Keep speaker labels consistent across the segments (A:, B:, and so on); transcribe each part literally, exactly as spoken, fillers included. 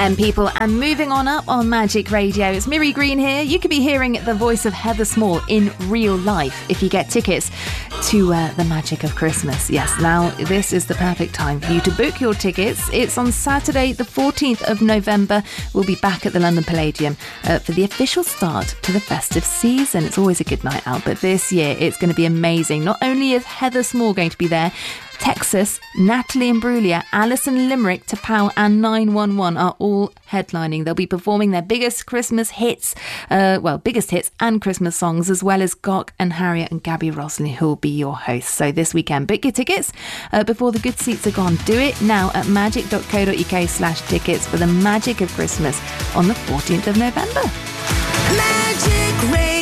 A: a.m. people, and moving on up on Magic Radio, it's Miri Green here. You could be hearing the voice of Heather Small in real life if you get tickets to uh, the Magic of Christmas. Yes, now this is the perfect time for you to book your tickets. It's on Saturday the fourteenth of November. We'll be back at the London Palladium uh, for the official start to the festive season. It's always a good night out, but this year it's going to be amazing. Not only is Heather Small going to be there, Texas, Natalie Imbruglia, Alison Limerick, Tapau and nine one one are all headlining. They'll be performing their biggest Christmas hits, uh, well, biggest hits and Christmas songs, as well as Gok and Harriet and Gabby Roslin, who will be your hosts. So this weekend, book your tickets uh, before the good seats are gone. Do it now at magic.co.uk slash tickets for the Magic of Christmas on the fourteenth of November.
B: Magic Radio.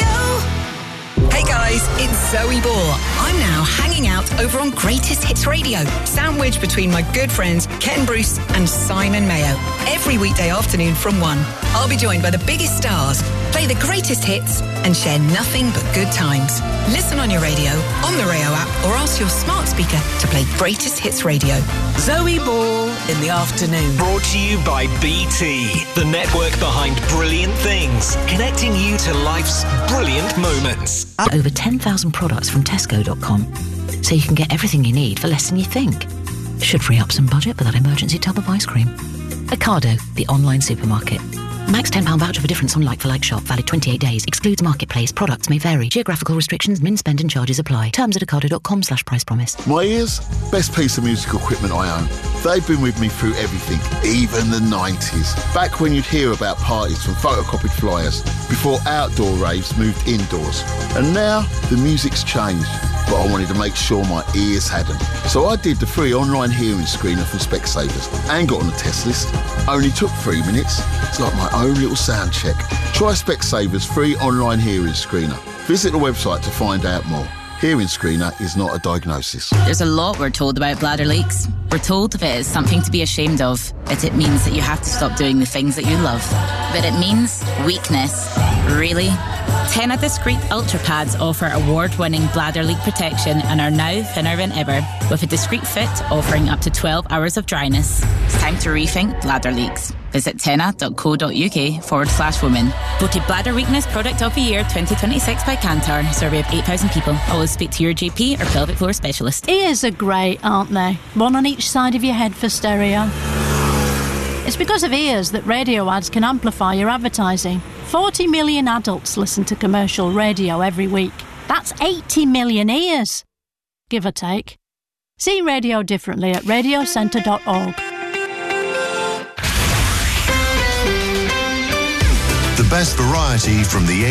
B: Hey guys, it's Zoe Ball. I'm now hanging out over on Greatest Hits Radio, sandwiched between my good friends Ken Bruce and Simon Mayo. Every weekday afternoon from one, I'll be joined by the biggest stars, play the greatest hits and share nothing but good times. Listen on your radio, on the Rayo app, or ask your smart speaker to play Greatest Hits Radio. Zoe Ball in the afternoon.
C: Brought to you by B T, the network behind brilliant things, connecting you to life's brilliant moments.
D: Over ten thousand products from Tesco dot com, so you can get everything you need for less than you think. Should free up some budget for that emergency tub of ice cream. Ocado, the online supermarket. Max ten pounds voucher for difference on like-for-like shop, valid twenty-eight days. Excludes marketplace. Products may vary. Geographical restrictions, min spend and charges apply. Terms at ocado.com slash price promise.
E: My ears, best piece of musical equipment I own. They've been with me through everything, even the nineties. Back when you'd hear about parties from photocopied flyers, before outdoor raves moved indoors. And now, the music's changed, but I wanted to make sure my ears hadn't. So I did the free online hearing screener from Specsavers and got on the test list. Only took three minutes. It's like my own little sound check. Try Specsavers free online hearing screener. Visit the website to find out more. Hearing screener is not a diagnosis.
F: There's a lot we're told about bladder leaks. We're told if it is something to be ashamed of, that it means that you have to stop doing the things that you love. But it means weakness. Really? Tena Discreet Ultra Pads offer award-winning bladder leak protection and are now thinner than ever, with a discreet fit offering up to twelve hours of dryness. It's time to rethink bladder leaks. Visit tena.co.uk forward slash women. Voted Bladder Weakness Product of the Year twenty twenty-six by Kantar. Survey of eight thousand people. Always speak to your G P or pelvic floor specialist.
G: Ears are great, aren't they? One on each side of your head for stereo. It's because of ears that radio ads can amplify your advertising. forty million adults listen to commercial radio every week. That's eighty million ears, give or take. See radio differently at radio centre dot org.
H: The best variety from the